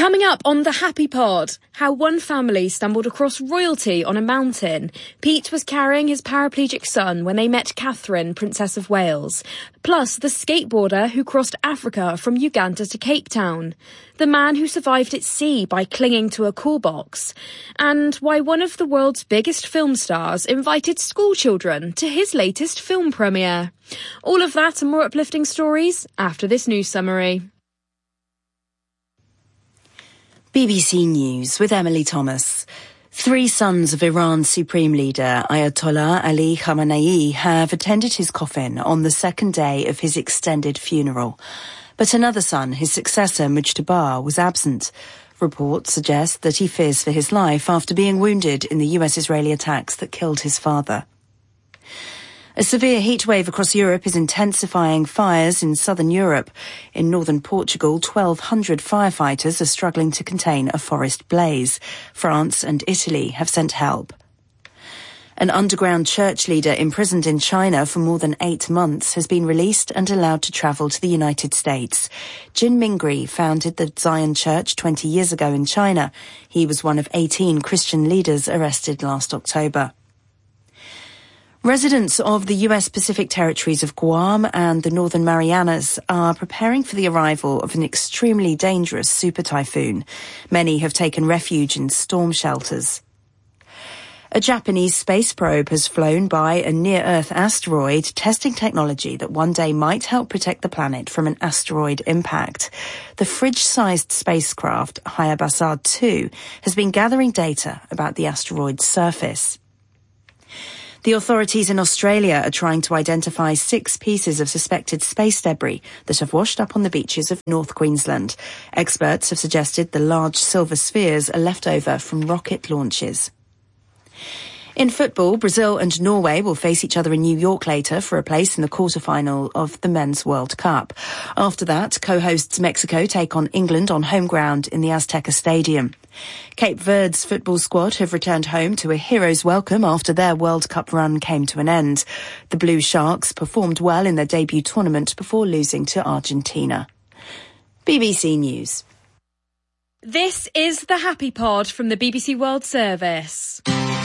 Coming up on the Happy Pod, how one family stumbled across royalty on a mountain. Pete was carrying his paraplegic son when they met Catherine, Princess of Wales. Plus, the skateboarder who crossed Africa from Uganda to Cape Town. The man who survived at sea by clinging to a call box. And why one of the world's biggest film stars invited schoolchildren to his latest film premiere. All of that and more uplifting stories after this news summary. BBC News with Emily Thomas. 3 sons of Iran's supreme leader, Ayatollah Ali Khamenei, have attended his coffin on the second day of his extended funeral. But another son, his successor, Mujtaba, was absent. Reports suggest that he fears for his life after being wounded in the US-Israeli attacks that killed his father. A severe heatwave across Europe is intensifying fires in southern Europe. In northern Portugal, 1,200 firefighters are struggling to contain a forest blaze. France and Italy have sent help. An underground church leader imprisoned in China for more than 8 months has been released and allowed to travel to the United States. Jin Mingri founded the Zion Church 20 years ago in China. He was one of 18 Christian leaders arrested last October. Residents of the US Pacific territories of Guam and the Northern Marianas are preparing for the arrival of an extremely dangerous super typhoon. Many have taken refuge in storm shelters. A Japanese space probe has flown by a near-Earth asteroid, testing technology that one day might help protect the planet from an asteroid impact. The fridge-sized spacecraft, Hayabusa 2, has been gathering data about the asteroid's surface. The authorities in Australia are trying to identify 6 pieces of suspected space debris that have washed up on the beaches of North Queensland. Experts have suggested the large silver spheres are left over from rocket launches. In football, Brazil and Norway will face each other in New York later for a place in the quarter-final of the Men's World Cup. After that, co-hosts Mexico take on England on home ground in the Azteca Stadium. Cape Verde's football squad have returned home to a hero's welcome after their World Cup run came to an end. The Blue Sharks performed well in their debut tournament before losing to Argentina. BBC News. This is the Happy Pod from the BBC World Service.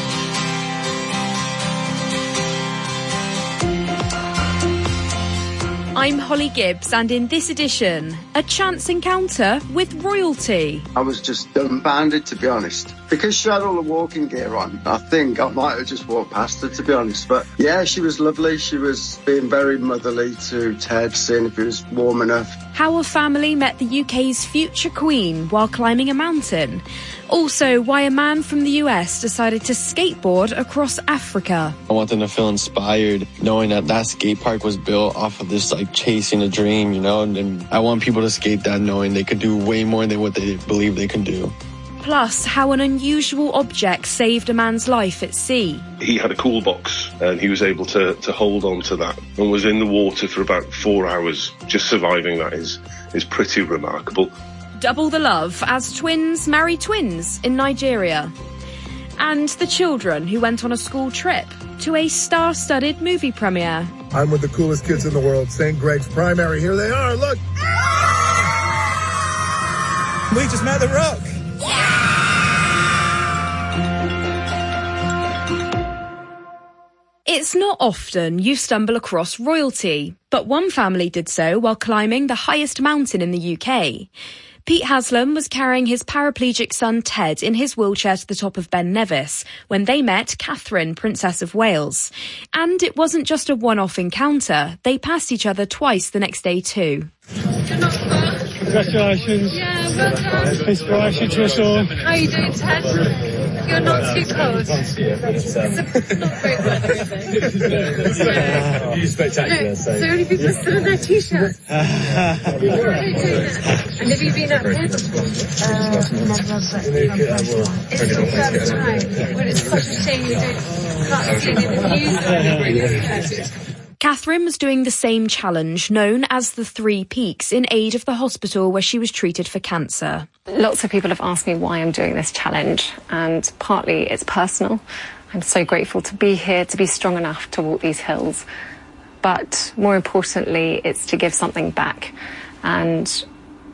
I'm Holly Gibbs, and in this edition, a chance encounter with royalty. I was just dumbfounded, to be honest. Because she had all the walking gear on, I think I might have just walked past her, to be honest. But yeah, she was lovely. She was being very motherly to Ted, seeing if it was warm enough. How a family met the UK's future queen while climbing a mountain. Also, why a man from the US decided to skateboard across Africa. I want them to feel inspired, knowing that skate park was built off of this, chasing a dream, and I want people to skate that knowing they could do way more than what they believe they can do. Plus, how an unusual object saved a man's life at sea. He had a cool box and he was able to hold on to that and was in the water for about 4 hours. Just surviving that is pretty remarkable. Double the love as twins marry twins in Nigeria. And the children who went on a school trip to a star-studded movie premiere. I'm with the coolest kids in the world, St. Greg's Primary. Here they are, look! We just met The Rock! It's not often you stumble across royalty, but one family did so while climbing the highest mountain in the UK. Pete Haslam was carrying his paraplegic son Ted in his wheelchair to the top of Ben Nevis when they met Catherine, Princess of Wales. And it wasn't just a one-off encounter. They passed each other twice the next day too. Congratulations. Yeah, well done. Inspiration to us all. How are you doing, Ted? You're not too cold. It's not great weather, is it? You're spectacular. So many people are still in their t-shirts. And have you been up here before? It's the first time. Well, it's such a shame you can't see any of the views. Catherine was doing the same challenge, known as the 3 Peaks, in aid of the hospital where she was treated for cancer. Lots of people have asked me why I'm doing this challenge, and partly it's personal. I'm so grateful to be here, to be strong enough to walk these hills. But more importantly, it's to give something back. And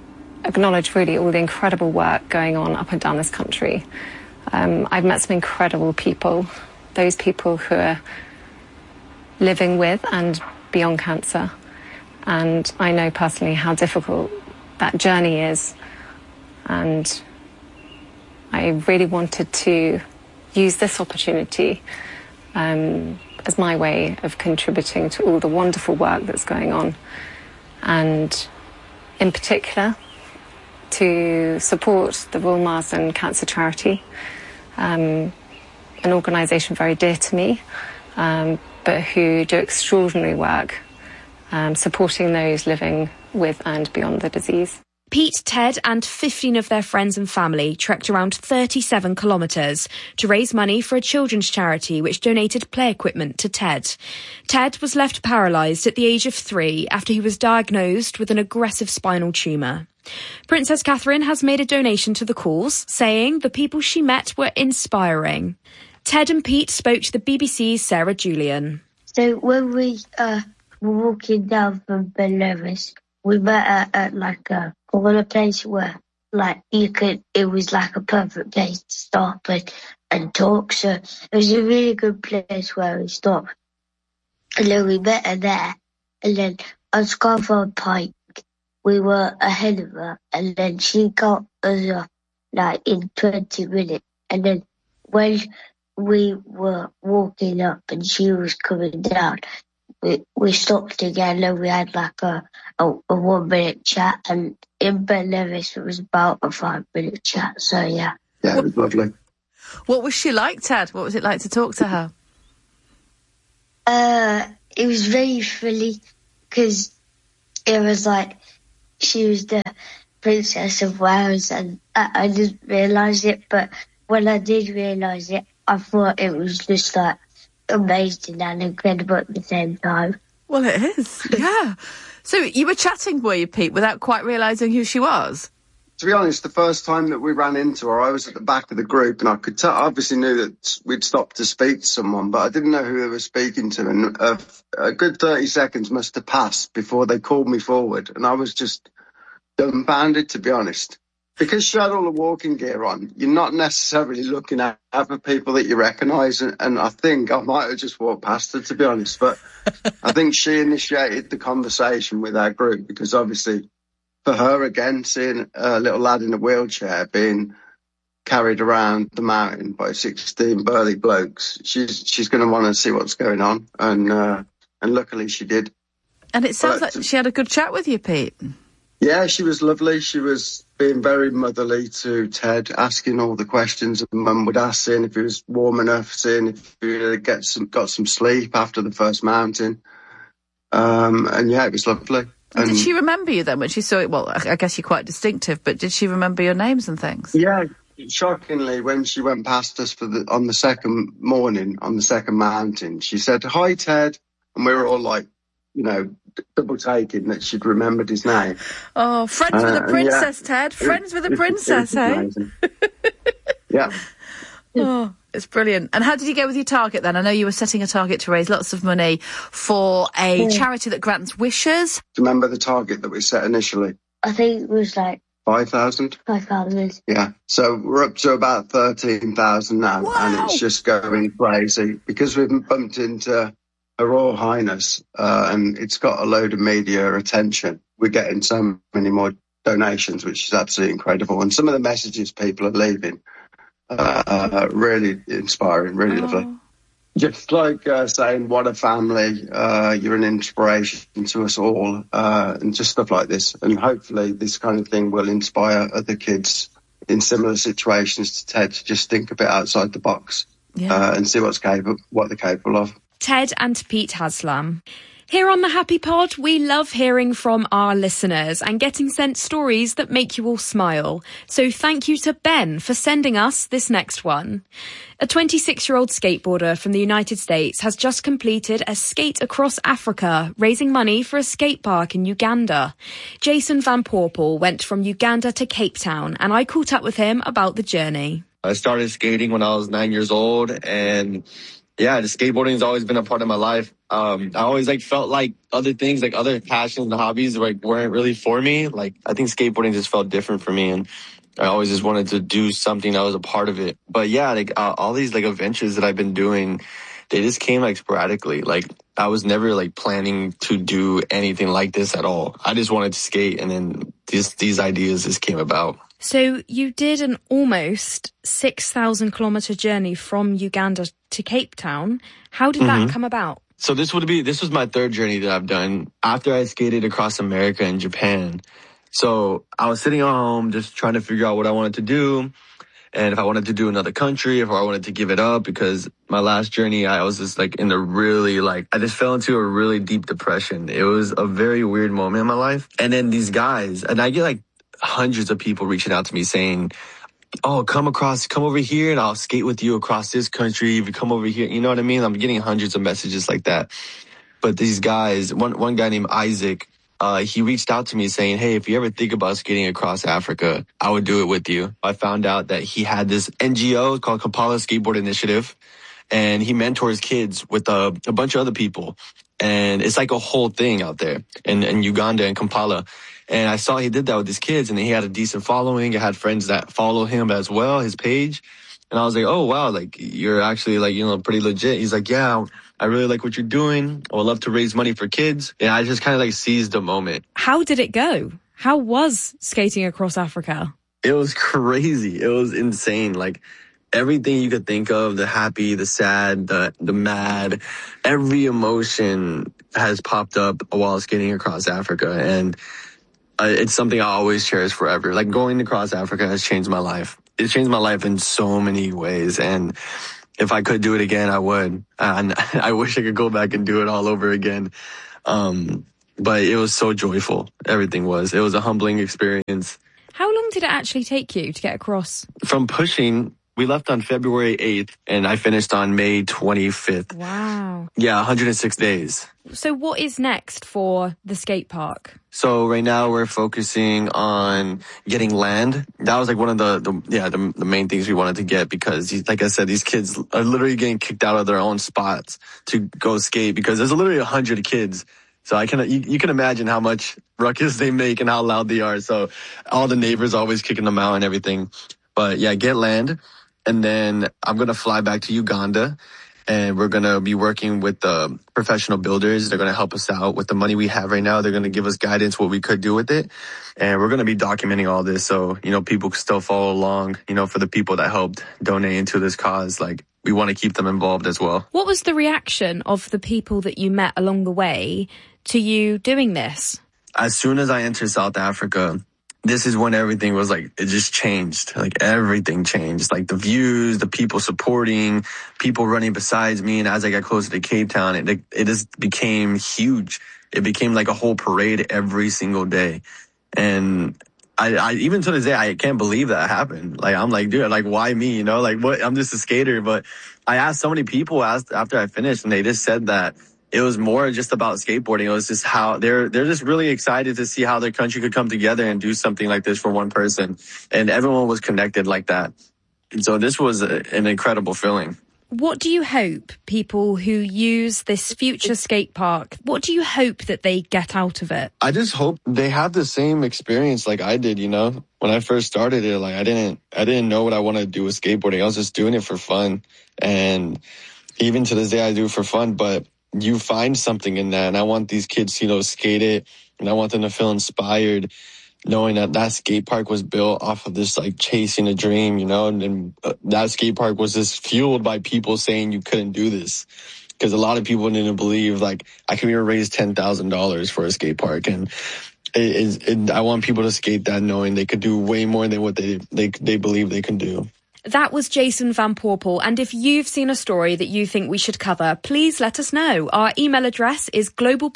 acknowledge really all the incredible work going on up and down this country. I've met some incredible people, those people who are living with and beyond cancer. And I know personally how difficult that journey is. And I really wanted to use this opportunity as my way of contributing to all the wonderful work that's going on. And in particular, to support the Royal Marsden Cancer Charity, an organisation very dear to me, but who do extraordinary work supporting those living with and beyond the disease. Pete, Ted and 15 of their friends and family trekked around 37 kilometres to raise money for a children's charity which donated play equipment to Ted. Ted was left paralysed at the age of 3 after he was diagnosed with an aggressive spinal tumour. Princess Catherine has made a donation to the cause, saying the people she met were inspiring. Ted and Pete spoke to the BBC's Sarah Julian. So when we were walking down from Ben Nevis, we met at like a place where it was like a perfect place to stop and talk. So it was a really good place where we stopped. And then we met her there. And then on Scaffold Pike, we were ahead of her. And then she got us in 20 minutes. And then when we were walking up and she was coming down, we stopped again and we had a 1 minute chat, and in Ben Nevis it was about a 5 minute chat, so yeah. Yeah, it was lovely. What was she like, Ted? What was it like to talk to her? It was very funny because it was she was the Princess of Wales and I didn't realise it, but when I did realise it, I thought it was just amazing and incredible at the same time. Well, it is, yeah. So you were chatting, were you, Pete, without quite realising who she was? To be honest, the first time that we ran into her, I was at the back of the group and I could tell, I obviously knew that we'd stopped to speak to someone, but I didn't know who they were speaking to. And a good 30 seconds must have passed before they called me forward. And I was just dumbfounded, to be honest. Because she had all the walking gear on, you're not necessarily looking at for people that you recognise, and I think I might have just walked past her, to be honest, but I think she initiated the conversation with our group, because obviously for her, again, seeing a little lad in a wheelchair being carried around the mountain by 16 burly blokes, she's going to want to see what's going on, and luckily she did. And it sounds like she had a good chat with you, Pete. Yeah, she was lovely. She was being very motherly to Ted, asking all the questions that Mum would ask, seeing if he was warm enough, seeing if he got some sleep after the first mountain. And yeah, it was lovely. And did she remember you then when she saw it? Well, I guess you're quite distinctive, but did she remember your names and things? Yeah, shockingly, when she went past us on the second morning, on the second mountain, she said, "Hi, Ted." And we were all double taking that she'd remembered his name. Oh, friends with a princess, yeah. Ted. Friends with a princess, eh? Yeah. Oh, it's brilliant. And how did you go with your target then? I know you were setting a target to raise lots of money for a charity that grants wishes. Do you remember the target that we set initially? I think it was 5,000? 5,000. Yeah. So we're up to about 13,000 now. Wow. And it's just going crazy because we've bumped into Her Royal Highness, and it's got a load of media attention. We're getting so many more donations, which is absolutely incredible. And some of the messages people are leaving really inspiring, really lovely. Just saying, what a family, you're an inspiration to us all, and just stuff like this. And hopefully this kind of thing will inspire other kids in similar situations to Ted to just think a bit outside the box, and see what they're capable of. Ted and Pete Haslam. Here on the Happy Pod, we love hearing from our listeners and getting sent stories that make you all smile. So thank you to Ben for sending us this next one. A 26-year-old skateboarder from the United States has just completed a skate across Africa, raising money for a skate park in Uganda. Jason Van Porpel went from Uganda to Cape Town, and I caught up with him about the journey. I started skating when I was 9 years old, and yeah, the skateboarding has always been a part of my life. I always felt like other things, like other passions and hobbies weren't really for me. Like, I think skateboarding just felt different for me, and I always just wanted to do something that was a part of it. But yeah, all these adventures that I've been doing, they just came sporadically. Like, I was never planning to do anything like this at all. I just wanted to skate, and then these ideas just came about. So you did an almost 6,000 kilometre journey from Uganda to Cape Town. How did that come about? So this was my third journey that I've done after I skated across America and Japan. So I was sitting at home just trying to figure out what I wanted to do, and if I wanted to do another country, if I wanted to give it up, because my last journey, I was just in a really I just fell into a really deep depression. It was a very weird moment in my life. And then these guys, and I get hundreds of people reaching out to me saying, oh, come over here and I'll skate with you across this country. If you come over here, you know what I mean? I'm getting hundreds of messages like that. But these guys, one guy named Isaac, he reached out to me saying, hey, if you ever think about skating across Africa, I would do it with you. I found out that he had this NGO called Kampala Skateboard Initiative, and he mentors kids with a bunch of other people. And it's a whole thing out there in Uganda and Kampala. And I saw he did that with his kids, and he had a decent following. I had friends that follow him as well, his page. And I was like, oh, wow, you're actually pretty legit. He's like, yeah, I really like what you're doing. I would love to raise money for kids. And I just kind of seized the moment. How did it go? How was skating across Africa? It was crazy. It was insane. Everything you could think of, the happy, the sad, the mad, every emotion has popped up while skating across Africa. And it's something I always cherish forever. Going across Africa has changed my life. It changed my life in so many ways. And if I could do it again, I would. And I wish I could go back and do it all over again. But it was so joyful. Everything was. It was a humbling experience. How long did it actually take you to get across? From Pushing, we left on February 8th, and I finished on May 25th. Wow. Yeah, 106 days. So what is next for the skate park? So right now we're focusing on getting land. That was one of the main things we wanted to get, because like I said, these kids are literally getting kicked out of their own spots to go skate because there's literally 100 kids. So you can imagine how much ruckus they make and how loud they are. So all the neighbors always kicking them out and everything. But yeah, get land. And then I'm going to fly back to Uganda, and we're going to be working with the professional builders. They're going to help us out with the money we have right now. They're going to give us guidance what we could do with it. And we're going to be documenting all this so, people can still follow along, for the people that helped donate into this cause. We want to keep them involved as well. What was the reaction of the people that you met along the way to you doing this? As soon as I entered South Africa, this is when everything was it just changed. Everything changed. The views, the people supporting, people running besides me. And as I got closer to Cape Town, it just became huge. It became a whole parade every single day. And I even to this day, I can't believe that happened. I'm dude, why me? What? I'm just a skater. But I asked so many people after I finished, and they just said that it was more just about skateboarding. It was just how they're just really excited to see how their country could come together and do something like this for one person. And everyone was connected like that. And so this was an incredible feeling. What do you hope people who use this future skate park, what do you hope that they get out of it? I just hope they have the same experience like I did, When I first started it, I didn't know what I wanted to do with skateboarding. I was just doing it for fun. And even to this day, I do it for fun, but you find something in that. And I want these kids to, skate it, and I want them to feel inspired, knowing that skate park was built off of this, chasing a dream, and that skate park was just fueled by people saying you couldn't do this. Because a lot of people didn't believe, I can even raise $10,000 for a skate park. And I want people to skate that knowing they could do way more than what they believe they can do. That was Jason Van Poorpel, and if you've seen a story that you think we should cover, please let us know. Our email address is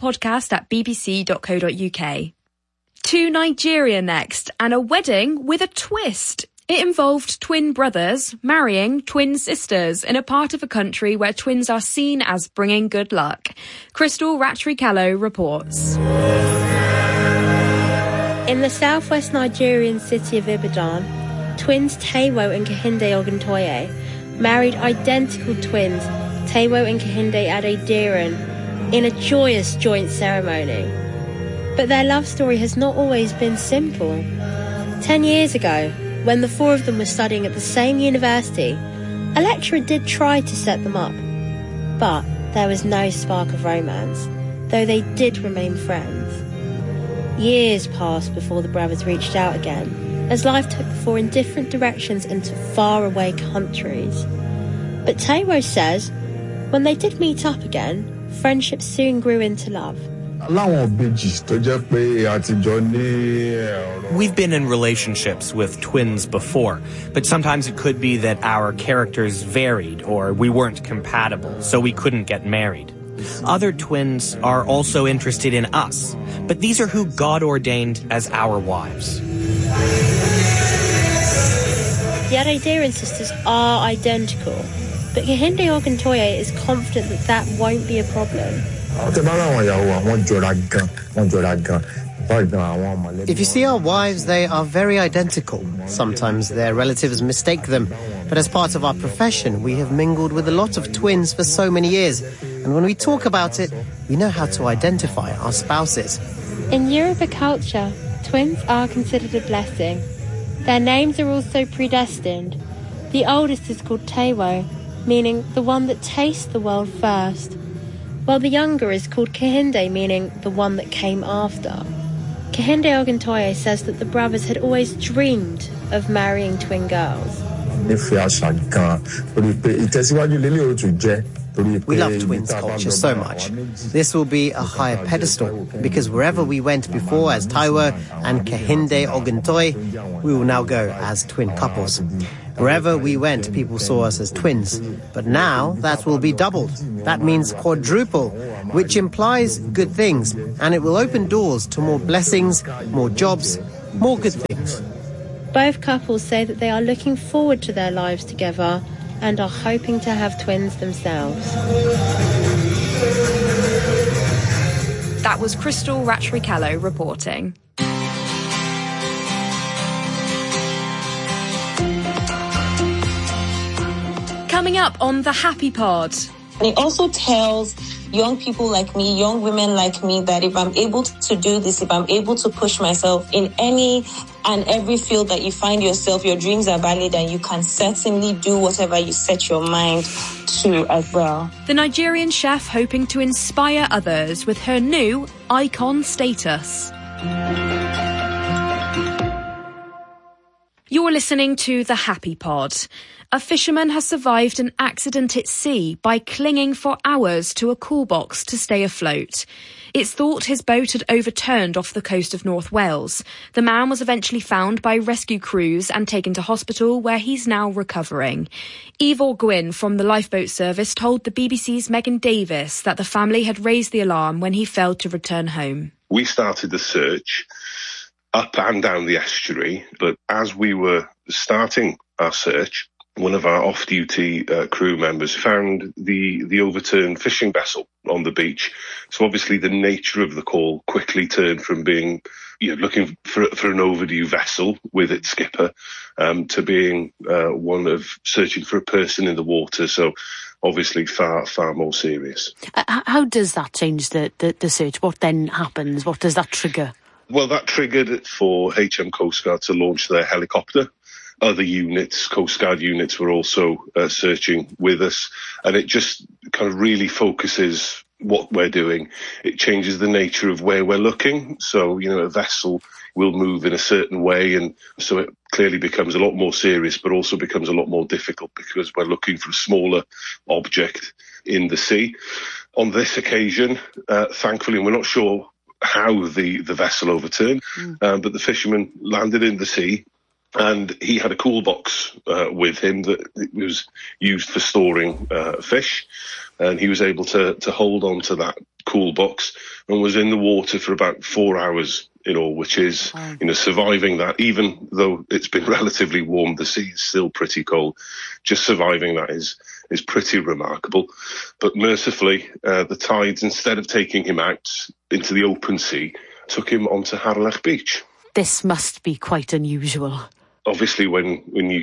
globalpodcast@bbc.co.uk. To Nigeria next, and a wedding with a twist. It involved twin brothers marrying twin sisters in a part of a country where twins are seen as bringing good luck. Crystal Ratri-Callow reports. In the southwest Nigerian city of Ibadan, twins Taiwo and Kehinde Oguntoye married identical twins Teiwo and Kehinde Adediran, in a joyous joint ceremony. But their love story has not always been simple. 10 years ago, when the four of them were studying at the same university, a lecturer did try to set them up. But there was no spark of romance, though they did remain friends. Years passed before the brothers reached out again, as life took the four in different directions into faraway countries. But Teiwo says, when they did meet up again, friendship soon grew into love. We've been in relationships with twins before, but sometimes it could be that our characters varied or we weren't compatible, so we couldn't get married. Other twins are also interested in us, but these are who God ordained as our wives. The Adediran sisters are identical, but Kehinde Oguntoye is confident that that won't be a problem. If you see our wives, they are very identical. Sometimes their relatives mistake them. But as part of our profession, we have mingled with a lot of twins for so many years. And when we talk about it, we know how to identify our spouses. In Yoruba culture, twins are considered a blessing. Their names are also predestined. The oldest is called Teiwo, meaning the one that tastes the world first, while the younger is called Kehinde, meaning the one that came after. Kehinde Oguntoye says that the brothers had always dreamed of marrying twin girls. We love twins culture so much. This will be a higher pedestal, because wherever we went before as Teiwo and Kehinde Oguntoye, we will now go as twin couples. Wherever we went, people saw us as twins. But now that will be doubled. That means quadruple, which implies good things, and it will open doors to more blessings, more jobs, more good things. Both couples say that they are looking forward to their lives together and are hoping to have twins themselves. That was Crystal Ratchrikello reporting. Coming up on the Happy Pod. And it also tells young people like me, young women like me, that if I'm able to do this, if I'm able to push myself in any and every field that you find yourself, your dreams are valid and you can certainly do whatever you set your mind to as well. The Nigerian chef hoping to inspire others with her new icon status. You're listening to The Happy Pod. A fisherman has survived an accident at sea by clinging for hours to a cool box to stay afloat. It's thought his boat had overturned off the coast of North Wales. The man was eventually found by rescue crews and taken to hospital, where he's now recovering. Ivor Gwyn from the lifeboat service told the BBC's Megan Davis that the family had raised the alarm when he failed to return home. We started the search up and down the estuary, but as we were starting our search, one of our off-duty crew members found the overturned fishing vessel on the beach. So obviously the nature of the call quickly turned from being, looking for an overdue vessel with its skipper, to being one of searching for a person in the water. So obviously far, far more serious. How does that change the search? What then happens? What does that trigger? Well, that triggered for HM Coast Guard to launch their helicopter. Other units, Coast Guard units, were also searching with us. And it just kind of really focuses what we're doing. It changes the nature of where we're looking. So, a vessel will move in a certain way. And so it clearly becomes a lot more serious, but also becomes a lot more difficult because we're looking for a smaller object in the sea. On this occasion, thankfully, and we're not sure how the vessel overturned, but the fisherman landed in the sea. And he had a cool box with him that was used for storing fish. And he was able to hold on to that cool box and was in the water for about 4 hours in all, which is, surviving that, even though it's been relatively warm, the sea is still pretty cold. Just surviving that is pretty remarkable. But mercifully, the tides, instead of taking him out into the open sea, took him onto Harlech Beach. This must be quite unusual. Obviously, when you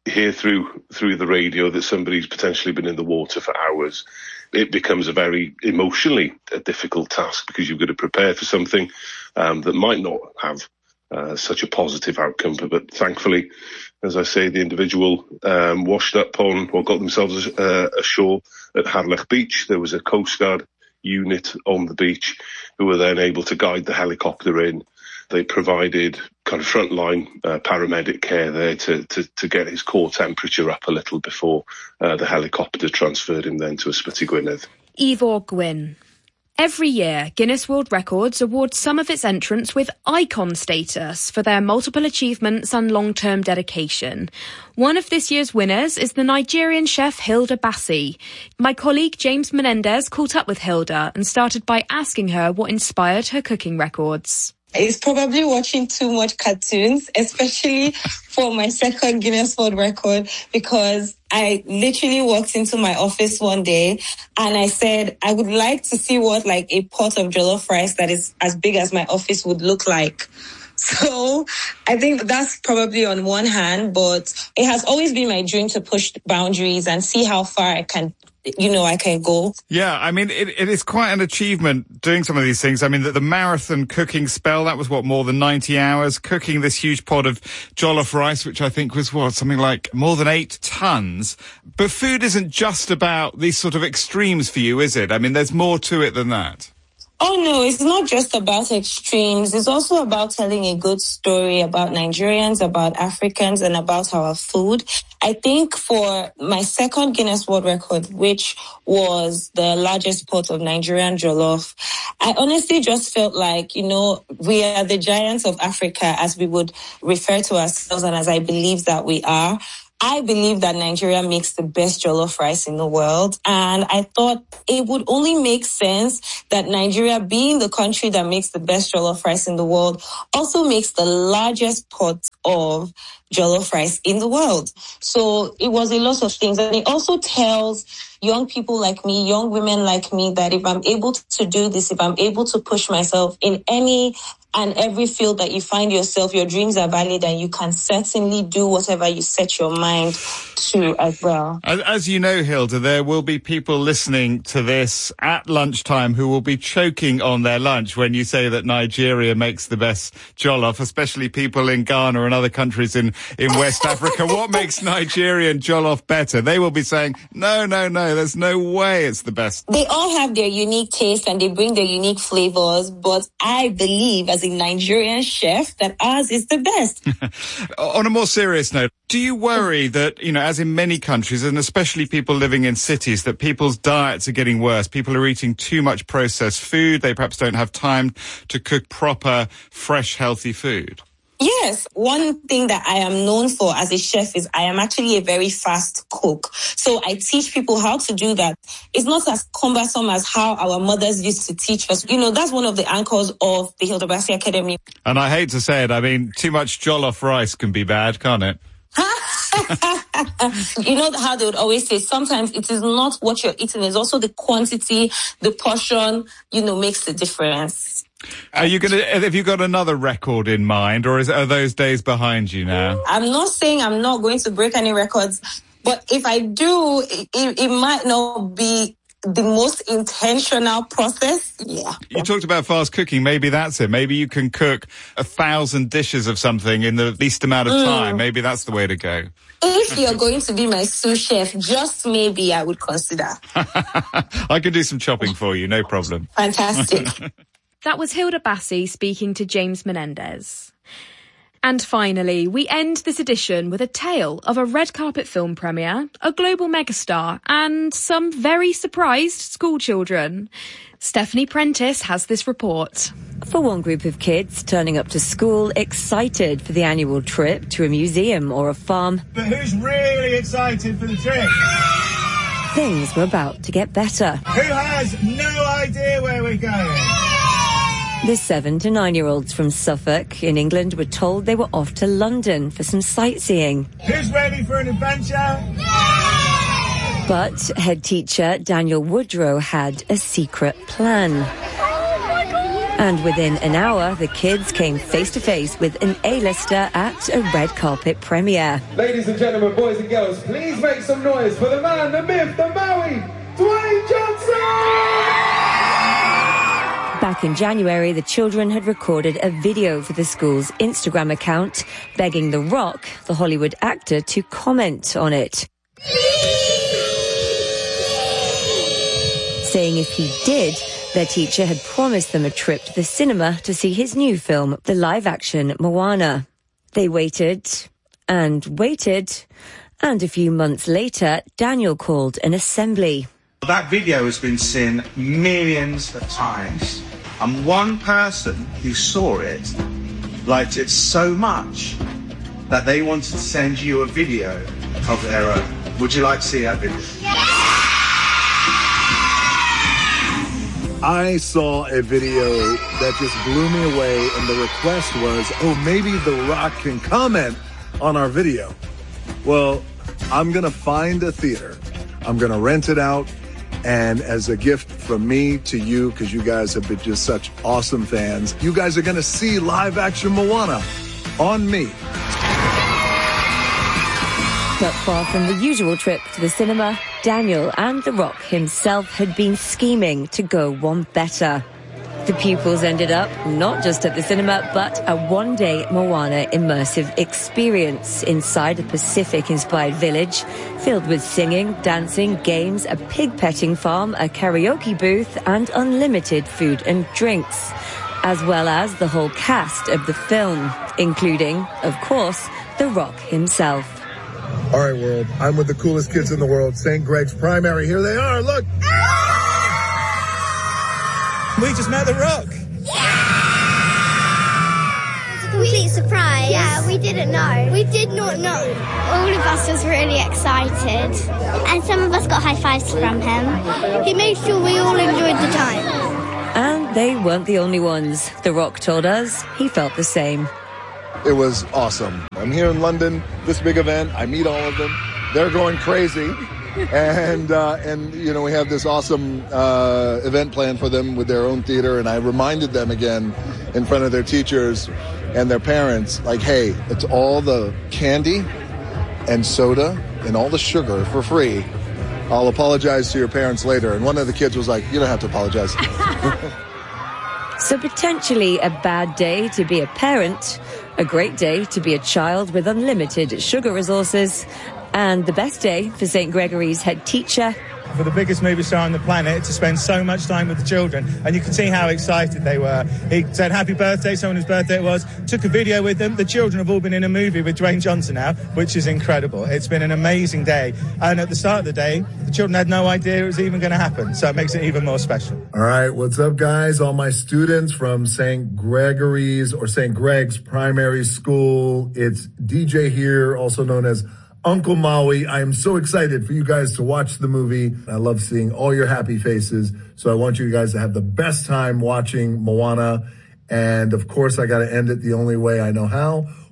hear through the radio that somebody's potentially been in the water for hours, it becomes a very emotionally difficult task, because you've got to prepare for something that might not have such a positive outcome. But thankfully, as I say, the individual washed up on, or got themselves ashore at Harlech Beach. There was a Coast Guard unit on the beach who were then able to guide the helicopter in. They provided kind of frontline paramedic care there to get his core temperature up a little before the helicopter transferred him then to Ysbyty Gwynedd. Ivor Gwyn. Every year, Guinness World Records awards some of its entrants with icon status for their multiple achievements and long-term dedication. One of this year's winners is the Nigerian chef Hilda Bassi. My colleague James Menendez caught up with Hilda and started by asking her what inspired her cooking records. It's probably watching too much cartoons, especially for my second Guinness World Record, because I literally walked into my office one day and I said, I would like to see what like a pot of jollof rice that is as big as my office would look like. So I think that's probably on one hand, but it has always been my dream to push boundaries and see how far I can go. Yeah, I mean, it is quite an achievement doing some of these things. I mean, the marathon cooking spell, that was more than 90 hours. Cooking this huge pot of jollof rice, which I think was something like more than 8 tons. But food isn't just about these sort of extremes for you, is it? I mean, there's more to it than that. Oh, no, it's not just about extremes. It's also about telling a good story about Nigerians, about Africans, and about our food. I think for my second Guinness World Record, which was the largest pot of Nigerian jollof, I honestly just felt like, we are the giants of Africa, as we would refer to ourselves, and as I believe that we are. I believe that Nigeria makes the best jollof rice in the world, and I thought it would only make sense that Nigeria, being the country that makes the best jollof rice in the world, also makes the largest pot of jollof rice in the world. So it was a lot of things, and it also tells young people like me, young women like me, that if I'm able to do this, if I'm able to push myself in any and every field that you find yourself, your dreams are valid, and you can certainly do whatever you set your mind to as well. As you know, Hilda, there will be people listening to this at lunchtime who will be choking on their lunch when you say that Nigeria makes the best jollof, especially people in Ghana and other countries in West Africa. What makes Nigerian jollof better? They will be saying, no, there's no way it's the best. They all have their unique taste and they bring their unique flavors, but I believe as a Nigerian chef that ours is the best. On a more serious note, do you worry that, as in many countries, and especially people living in cities, that people's diets are getting worse? People are eating too much processed food. They perhaps don't have time to cook proper, fresh, healthy food. Yes. One thing that I am known for as a chef is I am actually a very fast cook. So I teach people how to do that. It's not as cumbersome as how our mothers used to teach us. That's one of the anchors of the Hilda Bassi Academy. And I hate to say it, I mean, too much jollof rice can be bad, can't it? You know how they would always say, sometimes it is not what you're eating, it's also the quantity, the portion, makes the difference. Have you got another record in mind, or are those days behind you now? I'm not saying I'm not going to break any records, but if I do, it might not be the most intentional process. Yeah. You talked about fast cooking. Maybe that's it. Maybe you can cook 1,000 dishes of something in the least amount of time. Maybe that's the way to go. If you're going to be my sous chef, just maybe I would consider. I can do some chopping for you, no problem. Fantastic. That was Hilda Bassi speaking to James Menendez. And finally, we end this edition with a tale of a red carpet film premiere, a global megastar, and some very surprised schoolchildren. Stephanie Prentice has this report. For one group of kids turning up to school excited for the annual trip to a museum or a farm. But who's really excited for the trip? Things were about to get better. Who has no idea where we're going? The 7 to 9-year-olds from Suffolk in England were told they were off to London for some sightseeing. Who's ready for an adventure? But head teacher Daniel Woodrow had a secret plan. And within an hour, the kids came face to face with an A-lister at a red carpet premiere. Ladies and gentlemen, boys and girls, please make some noise for the man, the myth, the Maui, Dwayne Johnson! Back in January, the children had recorded a video for the school's Instagram account, begging The Rock, the Hollywood actor, to comment on it. Saying if he did, their teacher had promised them a trip to the cinema to see his new film, the live-action Moana. They waited, and a few months later, Daniel called an assembly. That video has been seen millions of times, and one person who saw it liked it so much that they wanted to send you a video of their own. Would you like to see that video? I saw a video that just blew me away, and the request was, oh, maybe The Rock can comment on our video. Well, I'm going to find a theater. I'm going to rent it out. And as a gift from me to you, because you guys have been just such awesome fans, you guys are going to see live action Moana on me. But far from the usual trip to the cinema, Daniel and The Rock himself had been scheming to go one better. The pupils ended up not just at the cinema, but a one-day Moana immersive experience inside a Pacific-inspired village filled with singing, dancing, games, a pig-petting farm, a karaoke booth, and unlimited food and drinks, as well as the whole cast of the film, including, of course, The Rock himself. All right, world, I'm with the coolest kids in the world, St. Greg's Primary. Here they are, look! We just met The Rock. Yeah! It was a complete surprise. Yeah, we didn't know. We did not know. All of us was really excited. And some of us got high fives from him. He made sure we all enjoyed the time. And they weren't the only ones. The Rock told us he felt the same. It was awesome. I'm here in London, this big event. I meet all of them. They're going crazy. And you know, we have this awesome event planned for them with their own theater. And I reminded them again in front of their teachers and their parents, like, hey, it's all the candy and soda and all the sugar for free. I'll apologize to your parents later. And one of the kids was like, you don't have to apologize. So potentially a bad day to be a parent, a great day to be a child with unlimited sugar resources, and the best day for St. Gregory's head teacher. For the biggest movie star on the planet to spend so much time with the children, and you can see how excited they were. He said happy birthday, someone whose birthday it was, took a video with them. The children have all been in a movie with Dwayne Johnson now, which is incredible. It's been an amazing day, and at the start of the day, the children had no idea it was even going to happen, so it makes it even more special. All right, what's up, guys? All my students from St. Gregory's or St. Greg's Primary School. It's DJ here, also known as Uncle Maui. I am so excited for you guys to watch the movie. I love seeing all your happy faces. So I want you guys to have the best time watching Moana. And of course, I got to end it the only way I know how.